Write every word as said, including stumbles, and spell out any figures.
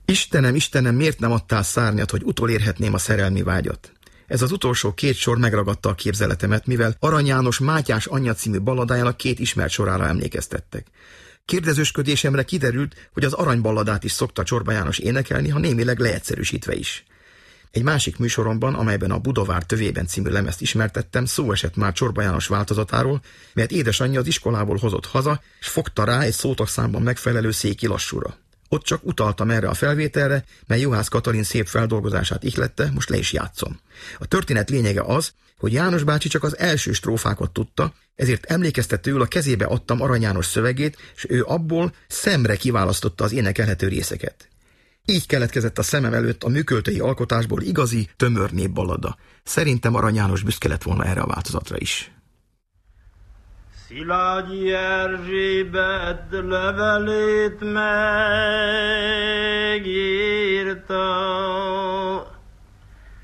Istenem, Istenem, miért nem adtál szárnyat, hogy utolérhetném a szerelmi vágyat? Ez az utolsó két sor megragadta a képzeletemet, mivel Arany János Mátyás anyja című balladájának két ismert sorára emlékeztettek. Kérdezősködésemre kiderült, hogy az aranyballadát is szokta Csorba János énekelni, ha némileg leegyszerűsítve is. Egy másik műsoromban, amelyben a Budavár tövében című lemezt ismertettem, szó esett már Csorba János változatáról, mert édesanyja az iskolából hozott haza, és fogta rá egy szótagszámban megfelelő széki lassúra. Ott csak utaltam erre a felvételre, mely Juhász Katalin szép feldolgozását ihlette, most le is játszom. A történet lényege az, hogy János bácsi csak az első strófákat tudta, ezért emlékeztetőül a kezébe adtam Arany János szövegét, és ő abból szemre kiválasztotta az énekelhető részeket. Így keletkezett a szemem előtt a műköltői alkotásból igazi, tömör népballada. Szerintem Arany János büszke lett volna erre a változatra is. Szilágyi Erzsébet levelét megírt,